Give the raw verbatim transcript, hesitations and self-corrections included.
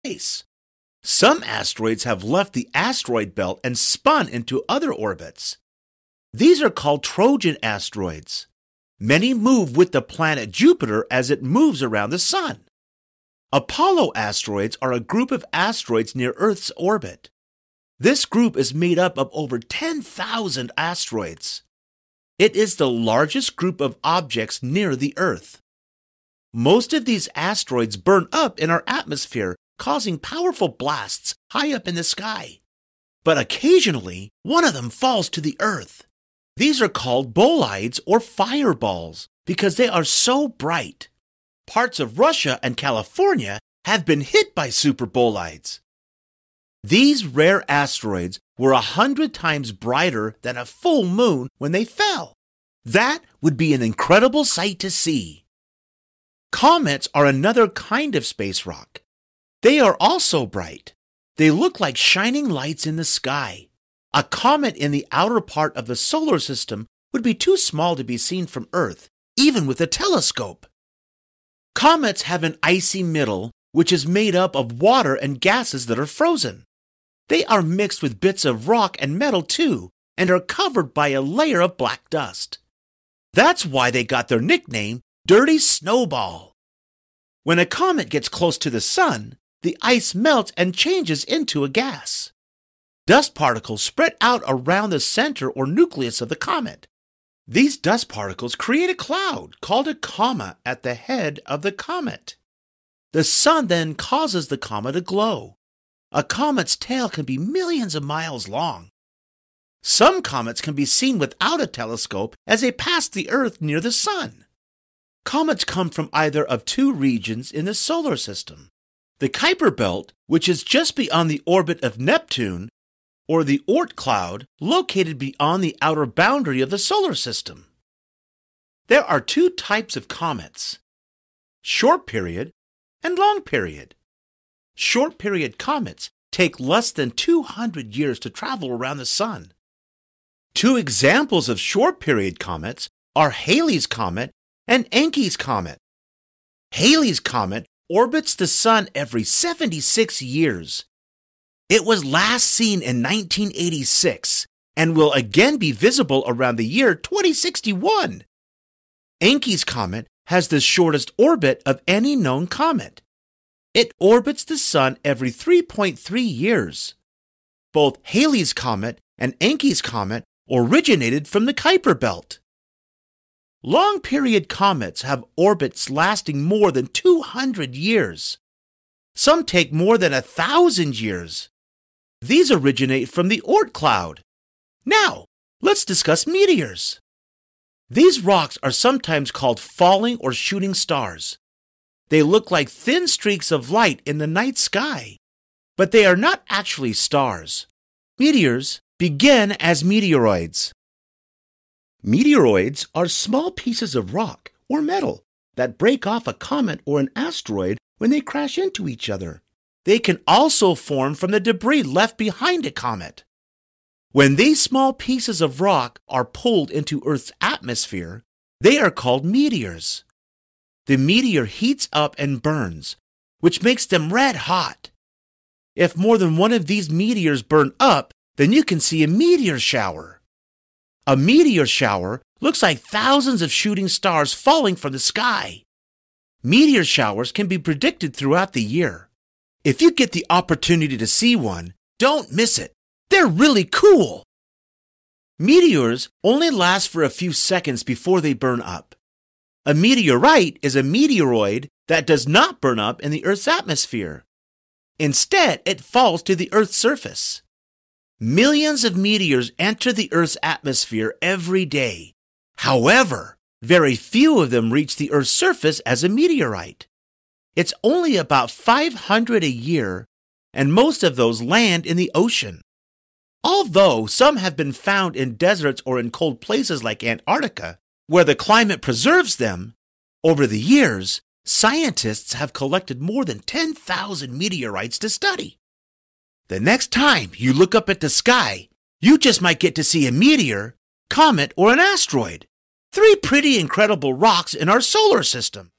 space. Some asteroids have left the asteroid belt and spun into other orbits. These are called Trojan asteroids. Many move with the planet Jupiter as it moves around the Sun. Apollo asteroids are a group of asteroids near Earth's orbit. This group is made up of over ten thousand asteroids. It is the largest group of objects near the Earth. Most of these asteroids burn up in our atmosphere, causing powerful blasts high up in the sky. But occasionally, one of them falls to the Earth. These are called bolides or fireballs because they are so bright. Parts of Russia and California have been hit by super bolides. These rare asteroids were a hundred times brighter than a full moon when they fell. That would be an incredible sight to see. Comets are another kind of space rock. They are also bright. They look like shining lights in the sky. A comet in the outer part of the solar system would be too small to be seen from Earth, even with a telescope. Comets have an icy middle, which is made up of water and gases that are frozen. They are mixed with bits of rock and metal too, and are covered by a layer of black dust. That's why they got their nickname, Dirty Snowball. When a comet gets close to the Sun, the ice melts and changes into a gas. Dust particles spread out around the center or nucleus of the comet. These dust particles create a cloud called a coma at the head of the comet. The Sun then causes the comet to glow. A comet's tail can be millions of miles long. Some comets can be seen without a telescope as they pass the Earth near the Sun. Comets come from either of two regions in the solar system. The Kuiper Belt, which is just beyond the orbit of Neptune, or the Oort cloud, located beyond the outer boundary of the solar system. There are two types of comets, short period and long period. Short period comets take less than two hundred years to travel around the Sun. Two examples of short period comets are Halley's Comet and Encke's Comet. Halley's Comet orbits the Sun every seventy-six years. It was last seen in nineteen eighty-six and will again be visible around the year twenty sixty-one. Encke's Comet has the shortest orbit of any known comet. It orbits the Sun every three point three years. Both Halley's Comet and Encke's Comet originated from the Kuiper Belt. Long-period comets have orbits lasting more than two hundred years. Some take more than a thousand years. These originate from the Oort cloud. Now, let's discuss meteors. These rocks are sometimes called falling or shooting stars. They look like thin streaks of light in the night sky, but they are not actually stars. Meteors begin as meteoroids. Meteoroids are small pieces of rock or metal that break off a comet or an asteroid when they crash into each other. They can also form from the debris left behind a comet. When these small pieces of rock are pulled into Earth's atmosphere, they are called meteors. The meteor heats up and burns, which makes them red hot. If more than one of these meteors burn up, then you can see a meteor shower. A meteor shower looks like thousands of shooting stars falling from the sky. Meteor showers can be predicted throughout the year. If you get the opportunity to see one, don't miss it. They're really cool. Meteors only last for a few seconds before they burn up. A meteorite is a meteoroid that does not burn up in the Earth's atmosphere. Instead, it falls to the Earth's surface. Millions of meteors enter the Earth's atmosphere every day. However, very few of them reach the Earth's surface as a meteorite. It's only about five hundred a year, and most of those land in the ocean. Although some have been found in deserts or in cold places like Antarctica, where the climate preserves them, over the years, scientists have collected more than ten thousand meteorites to study. The next time you look up at the sky, you just might get to see a meteor, comet, or an asteroid. Three pretty incredible rocks in our solar system.